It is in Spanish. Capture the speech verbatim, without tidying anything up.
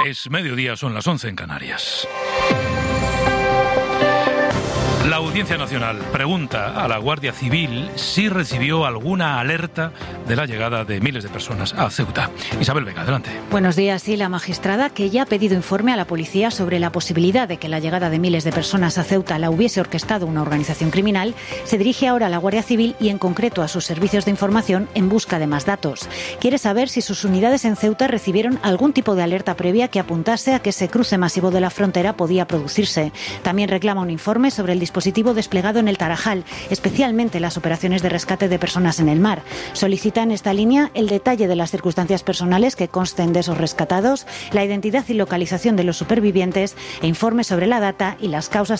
Es mediodía, son las once en Canarias. La Audiencia Nacional pregunta a la Guardia Civil si recibió alguna alerta de la llegada de miles de personas a Ceuta. Isabel Vega, adelante. Buenos días. Sí, la magistrada, que ya ha pedido informe a la policía sobre la posibilidad de que la llegada de miles de personas a Ceuta la hubiese orquestado una organización criminal, se dirige ahora a la Guardia Civil y en concreto a sus servicios de información en busca de más datos. Quiere saber si sus unidades en Ceuta recibieron algún tipo de alerta previa que apuntase a que ese cruce masivo de la frontera podía producirse. También reclama un informe sobre el dispositivo desplegado en el Tarajal, especialmente las operaciones de rescate de personas en el mar. Solicita en esta línea el detalle de las circunstancias personales que consten de esos rescatados, la identidad y localización de los supervivientes e informe sobre la data y las causas